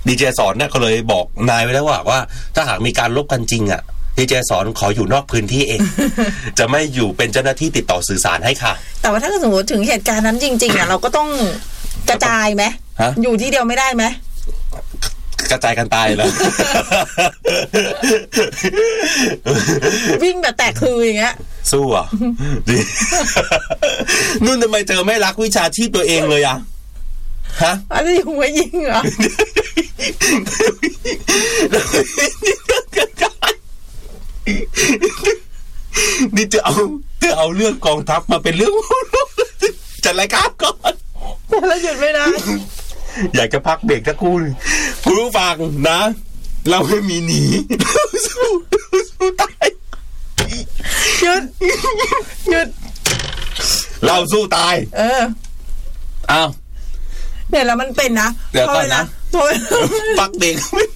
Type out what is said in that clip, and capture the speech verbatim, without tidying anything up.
ดีเจสอนเนี่ยเขาเลยบอกนายไว้แล้วว่าว่าถ้าหากมีการลบกันจริงอ่ะดีเจสอนขออยู่นอกพื้นที่เอง จะไม่อยู่เป็นเจ้าหน้าที่ติดต่อสื่อสารให้ค่ะแต่ว่าถ้าสมมติถึงเหตุการณ์นั้นจริงๆอ่ะเราก็ต้องกระจายไหมอยู่ที่เดียวไม่ได้ไหมกระจายกันตายแล้ววิ่งแบบแตกคืออย่างเงี้ยสู้อ่ะ นุ่นทำไมเธอไม่รักวิชาชีพตัวเองเลยอ่ะฮะอะไรอยู่มายิงเหรอนี่จะเอาจะเอาเรื่องกองทัพมาเป็นเรื่องจัดรายการก่อนแต่เราหยุดไม่ได้อยากจะพักเบรกสักครู่คุณผู้ฟังนะเราไม่มีหนีสู้สู้ตายหยุดหยุดเราสู้ตายเอออ้าวเนี่ยแล้วมันเป็นนะเดี๋ยวก่อนนะพักเบรกไม่